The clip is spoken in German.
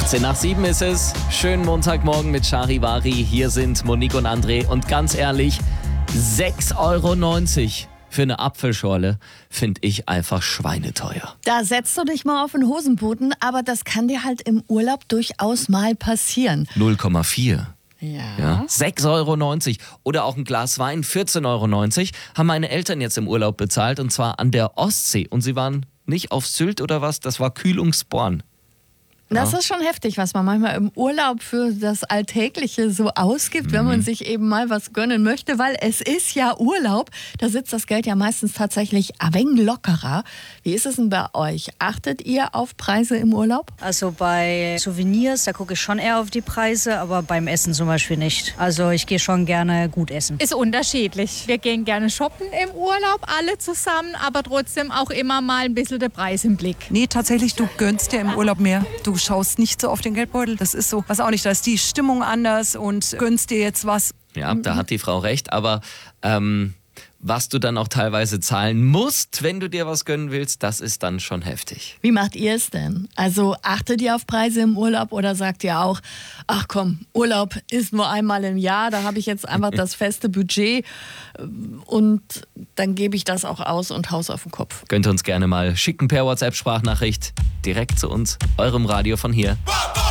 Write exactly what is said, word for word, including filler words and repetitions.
achtzehn nach sieben ist es. Schönen Montagmorgen mit Charivari. Hier sind Monique und André. Und ganz ehrlich, sechs Euro neunzig für eine Apfelschorle finde ich einfach schweineteuer. Da setzt du dich mal auf den Hosenboden, aber das kann dir halt im Urlaub durchaus mal passieren. null Komma vier. Ja. Ja, sechs Euro neunzig. Oder auch ein Glas Wein, vierzehn Euro neunzig, haben meine Eltern jetzt im Urlaub bezahlt. Und zwar an der Ostsee. Und sie waren nicht auf Sylt oder was, das war Kühlungsborn. Das Ja. ist schon heftig, was man manchmal im Urlaub für das Alltägliche so ausgibt, wenn man sich eben mal was gönnen möchte, weil es ist ja Urlaub. Da sitzt das Geld ja meistens tatsächlich ein wenig lockerer. Wie ist es denn bei euch? Achtet ihr auf Preise im Urlaub? Also bei Souvenirs, da gucke ich schon eher auf die Preise, aber beim Essen zum Beispiel nicht. Also ich gehe schon gerne gut essen. Ist unterschiedlich. Wir gehen gerne shoppen im Urlaub, alle zusammen, aber trotzdem auch immer mal ein bisschen der Preis im Blick. Nee, tatsächlich, du gönnst dir im Urlaub mehr. Du schaust nicht so auf den Geldbeutel. Das ist so, was auch nicht, da ist die Stimmung anders und gönnst dir jetzt was. Ja, da hat die Frau recht. Aber ähm, was du dann auch teilweise zahlen musst, wenn du dir was gönnen willst, das ist dann schon heftig. Wie macht ihr es denn? Also achtet ihr auf Preise im Urlaub oder sagt ihr auch, ach komm, Urlaub ist nur einmal im Jahr, da habe ich jetzt einfach das feste Budget und dann gebe ich das auch aus und Haus auf den Kopf. Könnt ihr uns gerne mal schicken per WhatsApp-Sprachnachricht direkt zu uns, eurem Radio von hier.